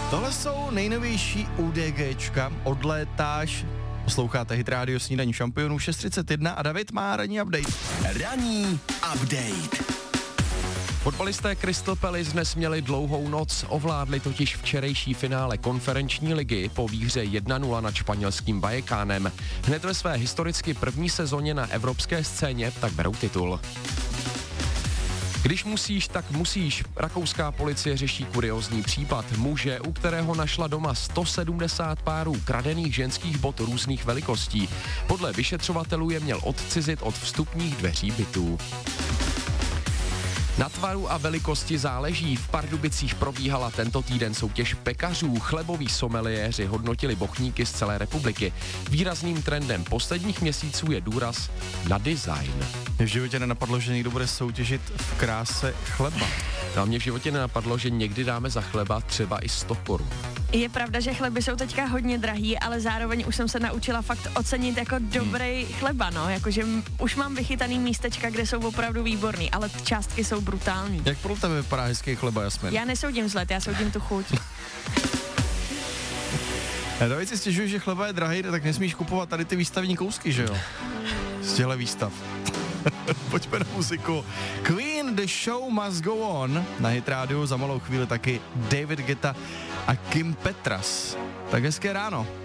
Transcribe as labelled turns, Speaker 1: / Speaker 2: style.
Speaker 1: Tohle jsou nejnovější UDGčka, odlétáš, posloucháte Hit Radio Snídaní šampionů 6:31 a David má ranní update.
Speaker 2: Ranní update.
Speaker 3: Fotbalisté Crystal Palace dnes měli dlouhou noc, ovládli totiž včerejší finále konferenční ligy po výhře 1-0 nad španělským Vallecánem. Hned ve své historicky první sezóně na evropské scéně tak berou titul. Když musíš, tak musíš. Rakouská policie řeší kuriózní případ muže, u kterého našla doma 170 párů kradených ženských bot různých velikostí. Podle vyšetřovatelů je měl odcizit od vstupních dveří bytů. Na tvaru a velikosti záleží. V Pardubicích probíhala tento týden soutěž pekařů. Chleboví someliéři hodnotili bochníky z celé republiky. Výrazným trendem posledních měsíců je důraz na design.
Speaker 1: Mě v životě nenapadlo, že někdo bude soutěžit v kráse chleba.
Speaker 3: A mě v životě nenapadlo, že někdy dáme za chleba třeba i 100 korun.
Speaker 4: Je pravda, že chleby jsou teďka hodně drahý, ale zároveň už jsem se naučila fakt ocenit jako dobrý chleba, no, jakože už mám vychytaný místečka, kde jsou opravdu výborný, ale částky jsou brutální.
Speaker 1: Jak pro tebe vypadá hezký chleba, Jasmin?
Speaker 4: Já nesoudím vzhled, já soudím tu chuť.
Speaker 1: David si stěžuje, že chleba je drahý, tak nesmíš kupovat tady ty výstavní kousky, že jo? Z těchto výstav. Pojďme na muziku. Queen, The Show Must Go On. Na Hit Radio za malou chvíli taky David Guetta a Kim Petras. Tak hezké ráno.